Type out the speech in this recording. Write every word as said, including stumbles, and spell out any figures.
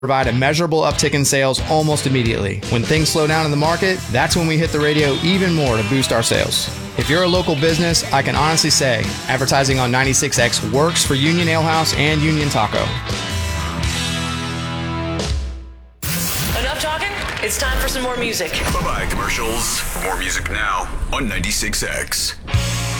provide a measurable uptick in sales almost immediately. When things slow down in the market, that's when we hit the radio even more to boost our sales. If you're a local business, I can honestly say advertising on ninety-six X works for Union Ale House and Union Taco. Enough talking? It's time for some more music. Bye-bye commercials. More music now on ninety-six X.